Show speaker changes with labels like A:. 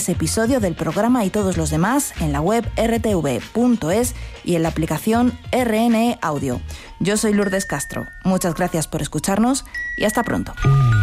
A: ese episodio del programa y todos los demás en la web rtv.es y en la aplicación RNE Audio. Yo soy Lourdes Castro. Muchas gracias por escucharnos y hasta pronto.